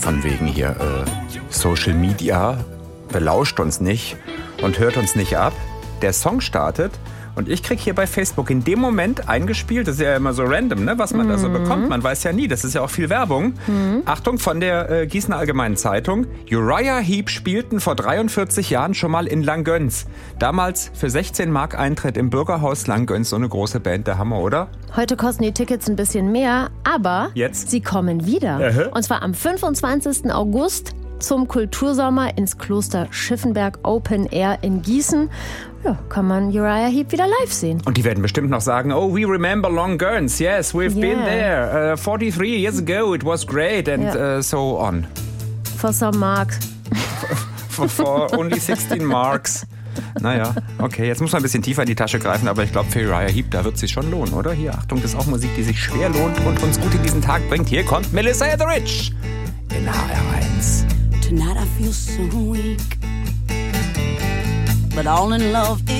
von wegen hier Social Media belauscht uns nicht und hört uns nicht ab. Der Song startet und ich krieg hier bei Facebook in dem Moment eingespielt, das ist ja immer so random, ne, was man da so bekommt, man weiß ja nie, das ist ja auch viel Werbung. Achtung, von der Gießener Allgemeinen Zeitung. Uriah Heep spielten vor 43 Jahren schon mal in Langgöns. Damals für 16 Mark Eintritt im Bürgerhaus Langgöns, so eine große Band, der Hammer, oder? Heute kosten die Tickets ein bisschen mehr, aber Jetzt? sie kommen wieder. Und zwar am 25. August zum Kultursommer ins Kloster Schiffenberg Open Air in Gießen. Ja, kann man Uriah Heep wieder live sehen. Und die werden bestimmt noch sagen, oh, we remember Langgöns. Yes, we've been there. 43 years ago, it was great and so on. For some marks. For only 16 marks. Naja, okay, jetzt muss man ein bisschen tiefer in die Tasche greifen, aber ich glaube, für Uriah Heep, da wird es sich schon lohnen, oder? Hier, Achtung, das ist auch Musik, die sich schwer lohnt und uns gut in diesen Tag bringt. Hier kommt Melissa Etheridge in HR1. Tonight I feel so weak, but all in love is